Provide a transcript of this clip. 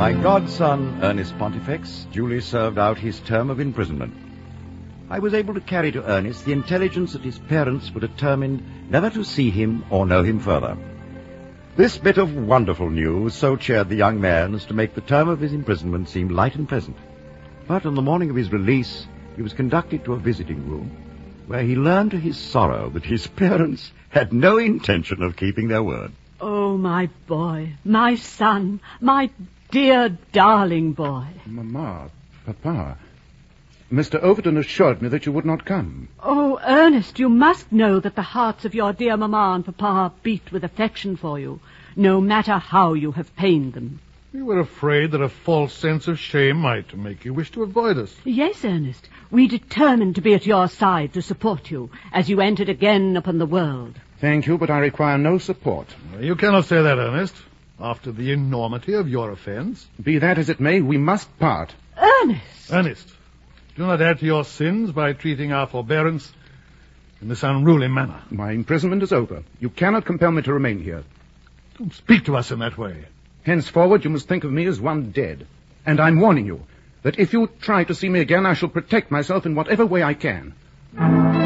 My godson, Ernest Pontifex, duly served out his term of imprisonment. I was able to carry to Ernest the intelligence that his parents were determined never to see him or know him further. This bit of wonderful news so cheered the young man as to make the term of his imprisonment seem light and pleasant. But on the morning of his release, he was conducted to a visiting room, where he learned to his sorrow that his parents had no intention of keeping their word. Oh, my boy, my son, my dear, darling boy. Mamma, Papa, Mr. Overton assured me that you would not come. Oh, Ernest, you must know that the hearts of your dear Mamma and Papa beat with affection for you, no matter how you have pained them. We were afraid that a false sense of shame might make you wish to avoid us. Yes, Ernest, we determined to be at your side to support you as you entered again upon the world. Thank you, but I require no support. You cannot say that, Ernest, after the enormity of your offense. Be that as it may, we must part. Ernest, do not add to your sins by treating our forbearance in this unruly manner. My imprisonment is over. You cannot compel me to remain here. Don't speak to us in that way. Henceforward, you must think of me as one dead. And I'm warning you that if you try to see me again, I shall protect myself in whatever way I can.